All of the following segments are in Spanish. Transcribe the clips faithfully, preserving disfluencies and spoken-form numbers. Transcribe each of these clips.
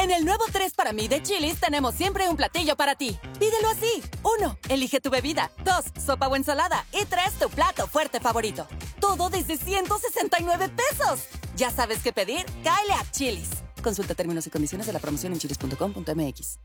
En el nuevo tres para mí de Chili's tenemos siempre un platillo para ti. Pídelo así. Uno, elige tu bebida. Dos, sopa o ensalada. Y tres, tu plato fuerte favorito. Todo desde ciento sesenta y nueve pesos. ¿Ya sabes qué pedir? Cáele a Chili's. Consulta términos y condiciones de la promoción en chilis punto com punto m x.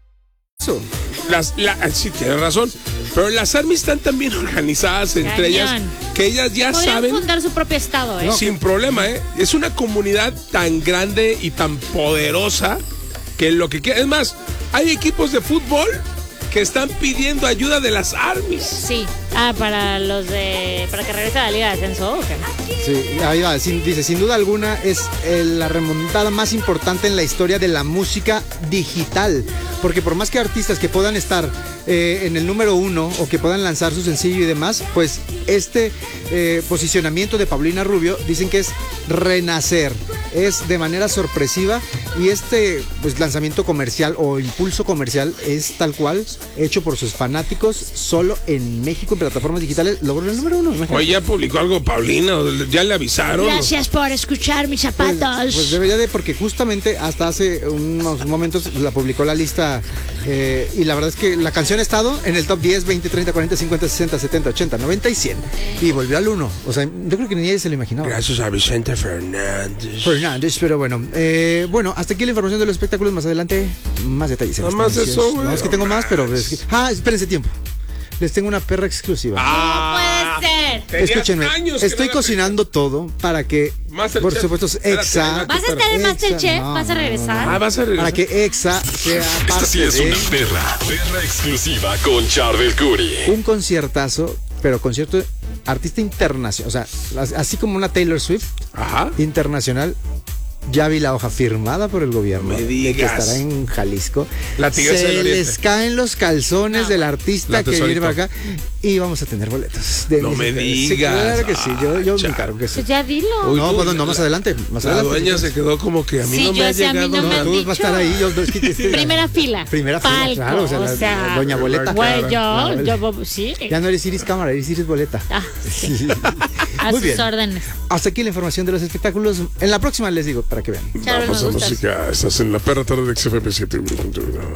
Las, la, sí, tienes razón. Pero las armies están tan bien organizadas entre Cañón. ellas que ellas ya Podrían saben. fundar su propio estado, ¿eh? Sin problema, ¿eh? Es una comunidad tan grande y tan poderosa que lo que quiera. Es más, hay equipos de fútbol que están pidiendo ayuda de las armies. Sí. Ah, para los de... para que regrese a la Liga de Ascenso, ¿o qué? Sí, ahí va, sin, dice, sin duda alguna es eh, la remontada más importante en la historia de la música digital, porque por más que artistas que puedan estar eh, en el número uno o que puedan lanzar su sencillo y demás, pues este eh, posicionamiento de Paulina Rubio dicen que es renacer, es de manera sorpresiva, y este pues lanzamiento comercial o impulso comercial es tal cual hecho por sus fanáticos solo en México en plataformas digitales, logró el número uno. Imagínate. Oye, ya publicó algo Paulina, ya le avisaron. Gracias por escuchar mis zapatos. Pues, pues debería de, porque justamente hasta hace unos momentos la publicó la lista eh, y la verdad es que la canción ha estado en el top diez, veinte, treinta, cuarenta, cincuenta, sesenta, setenta, ochenta, noventa y cien y volvió al uno. O sea, yo creo que ni nadie se lo imaginaba. Gracias a Vicente Fernández. Fernández, pero bueno. Eh, bueno, hasta aquí la información de los espectáculos. Más adelante, más detalles. Nada más eso, güey. No, es que tengo más, pero es que... Ah, espérense tiempo. Les tengo una perra exclusiva. Ah, No puede ser. tenías Escúchenme, años que estoy no la cocinando todo para que, Masterchef. por supuesto, Espérate, Exa... espérate. ¿Vas a estar en Exa, Masterchef? no, ¿Vas a no, no, regresar? no. Ah, vas a regresar. Para que Exa sea Esta parte sí es de una perra. Perra exclusiva con Charbel Curry. un conciertazo, pero concierto artista internacional. O sea, así como una Taylor Swift Ajá. internacional. Ya vi la hoja firmada por el gobierno. Me de que digas. estará en Jalisco. La tigresa Se del Oriente. les caen los calzones No. del artista La que viene tesorito. para acá y vamos a tener boletos. De No mis- me sí, digas. claro que sí. Yo, yo me Ah, encargo que sí. Pues ya dilo. Uy, No, tú, bueno, no, la- más adelante. Más La adelante. dueña se quedó como que a mí Sí, no me yo ha sé, a mí llegado no me nada. han Tú vas a estar ahí. Yo, es que- es que- Primera fila. Primera fila, Palco, claro. O sea, la, o sea, la doña boleta. Güey, claro. yo, La- yo, sí. Ya no eres Iris Cámara, eres Iris Boleta. Ah, sí. A Muy sus bien. órdenes. Hasta aquí la información de los espectáculos. En la próxima les digo para que vean. Charbel, Vamos me a gustas. música. Estás en la perra tarde de X F M siete.